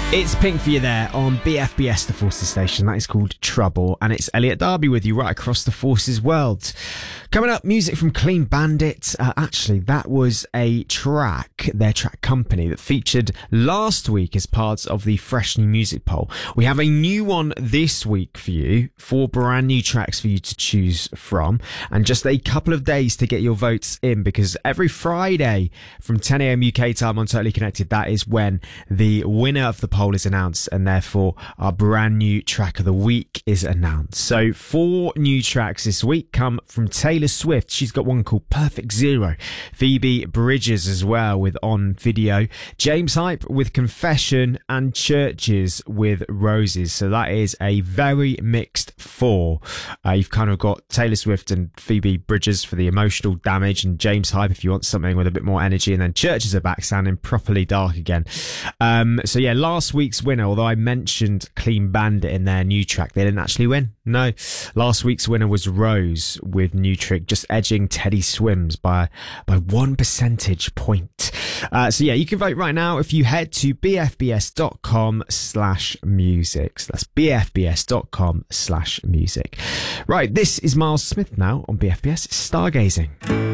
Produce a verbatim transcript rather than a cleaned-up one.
It's Pink for you there on B F B S, the Forces station. That is called Trouble, and it's Elliot Darby with you right across the Forces world. Coming up, music from Clean Bandit. Uh, actually, that was a track, their track company, that featured last week as part of the Fresh New Music poll. We have a new one this week for you, four brand new tracks for you to choose from, and just a couple of days to get your votes in, because every Friday from ten a.m. U K time on Totally Connected, that is when the winner of the poll is announced, and therefore our brand new track of the week is announced. So four new tracks this week come from Taylor Swift. She's got one called Perfect Zero. Phoebe Bridgers as well with On Video. James Hype with Confession, and Churches with Roses. So that is a very mixed four. Uh, you've kind of got Taylor Swift and Phoebe Bridgers for the emotional damage, and James Hype if you want something with a bit more energy, and then Churches are back sounding properly dark again. Um, so yeah, last week's winner, although I mentioned Clean Bandit in their new track, they didn't actually win. No, last week's winner was Rose with New Trick, just edging Teddy Swims by by one percentage point. Uh, so yeah, you can vote right now if you head to bfbs.com slash music. So that's bfbs.com slash music. Right, this is Miles Smith now on B F B S. It's Stargazing.